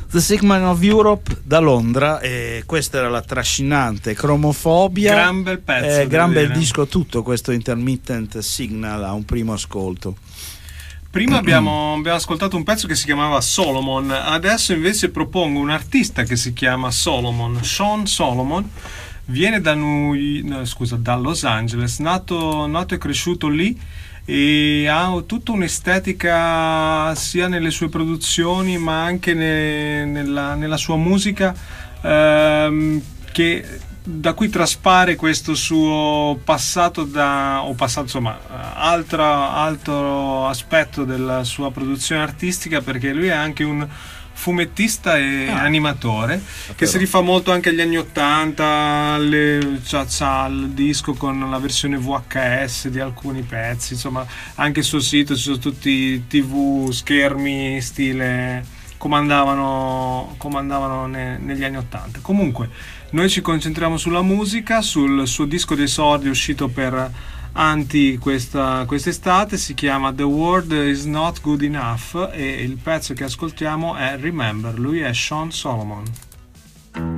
The Sick Man of Europe da Londra, e questa era la trascinante Cromofobia. Gran bel pezzo, gran bel disco tutto questo Intermittent Signal a un primo ascolto. Prima abbiamo ascoltato un pezzo che si chiamava Solomon, adesso invece propongo un artista che si chiama Solomon, Sean Solomon. Viene da Los Angeles, nato e cresciuto lì, e ha tutta un'estetica sia nelle sue produzioni ma anche nella sua musica, che da cui traspare questo suo passato altro aspetto della sua produzione artistica, perché lui è anche un fumettista e animatore che si rifà molto anche agli anni 80, c'ha il disco con la versione VHS di alcuni pezzi, insomma anche sul sito ci sono tutti TV, schermi stile comandavano negli anni 80. Comunque noi ci concentriamo sulla musica, sul suo disco d'esordio uscito per Anti quest'estate, si chiama The World Is Not Good Enough, e il pezzo che ascoltiamo è Remember. Lui è Sean Solomon.